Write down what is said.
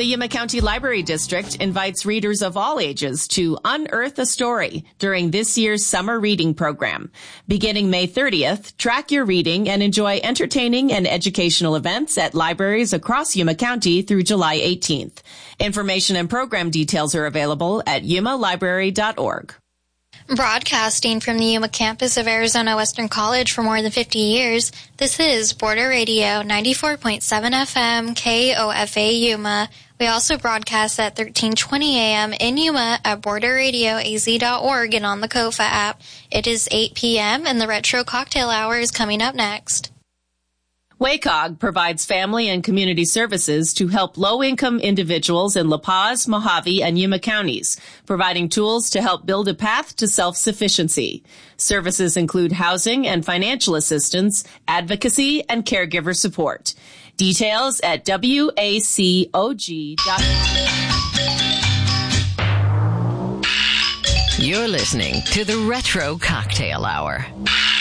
The Yuma County Library District invites readers of all ages to unearth a story during this year's summer reading program. Beginning May 30th, track your reading and enjoy entertaining and educational events at libraries across Yuma County through July 18th. Information and program details are available at yumalibrary.org. Broadcasting from the Yuma campus of Arizona Western College for more than 50 years, this is Border Radio 94.7 FM KOFA Yuma. We also broadcast at 1320 AM in Yuma at borderradioaz.org and on the KOFA app. It is 8 p.m. and the Retro Cocktail Hour is coming up next. WACOG provides family and community services to help low-income individuals in La Paz, Mojave, and Yuma counties, providing tools to help build a path to self-sufficiency. Services include housing and financial assistance, advocacy, and caregiver support. Details at wacog.org. You're listening to the Retro Cocktail Hour.